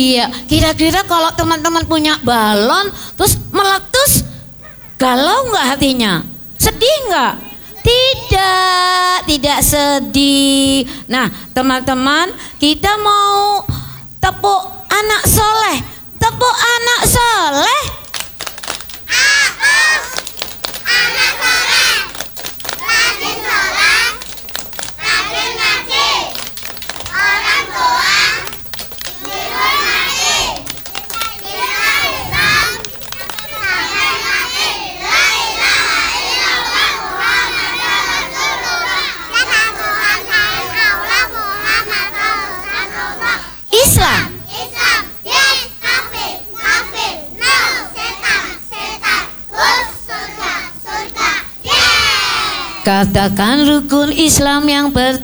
Iya, kira-kira kalau teman-teman punya balon terus meletus, galau nggak hatinya? Sedih nggak? Tidak sedih. Nah, teman-teman, kita mau tepuk anak soleh. Tepuk anak soleh. Aku anak soleh, rajin sholat, rajin ngaji, orang tua dihormati, kita Islam sampai mati. La ilaha illallah Muhammadur Rasulullah. Kata Tuhan saya Allah Muhammadur Rasulullah. Islam. Islam, yes, kafir, kafir, no, setan, setan, us, surga, surga, yes. Katakan rukun Islam yang pertama.